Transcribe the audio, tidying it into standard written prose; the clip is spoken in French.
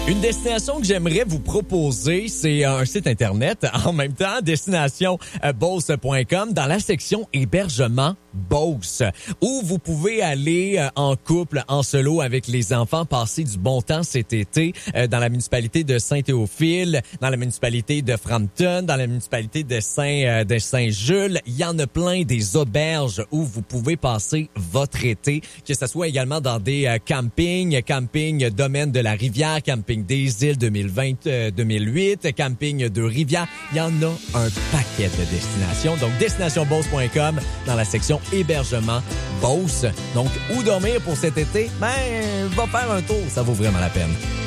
Une destination que j'aimerais vous proposer, c'est un site internet en même temps, destinationbeauce.com, dans la section hébergement Beauce, où vous pouvez aller en couple, en solo avec les enfants, passer du bon temps cet été dans la municipalité de Saint-Théophile, dans la municipalité de Frampton, dans la municipalité de Saint-Jules. Il y en a plein des auberges où vous pouvez passer votre été, que ce soit également dans des camping Domaine de la Rivière, camping des Îles 2008, camping de Rivière. Il y en a un paquet de destinations. Donc, destinationbeauce.com dans la section hébergement Beauce. Donc, où dormir pour cet été? Va faire un tour. Ça vaut vraiment la peine.